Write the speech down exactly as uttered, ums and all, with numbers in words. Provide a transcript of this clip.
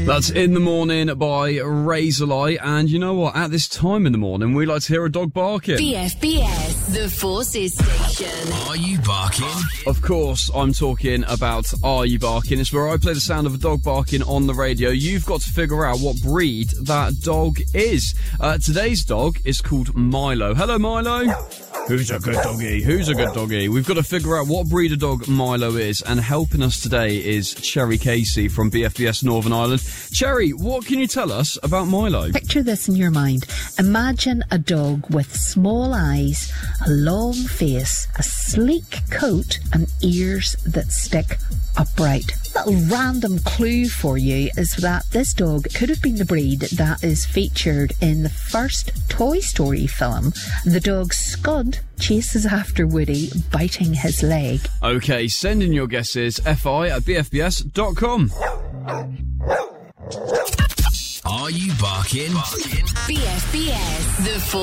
That's In the Morning by Razorlight, and you know what? At this time in the morning, we like to hear a dog barking. B F B S, the Forces Station. Are you barking? Of course, I'm talking about Are You Barking? It's where I play the sound of a dog barking on the radio. You've got to figure out what breed that dog is. Uh, today's dog is called Milo. Hello, Milo. Who's a good doggy? Who's a good doggy? We've got to figure out what breed of dog Milo is, and helping us today is Cherry Casey from B F B S Northern Ireland. Cherry, what can you tell us about Milo? Picture this in your mind. Imagine a dog with small eyes, a long face, a sleek coat, and ears that stick upright. A little random clue for you is that this dog could have been the breed that is featured in the first Toy Story film. The dog Scud chases after Woody, biting his leg. Okay, send in your guesses, fi at b f b s dot com. Are you barking? B F B S, the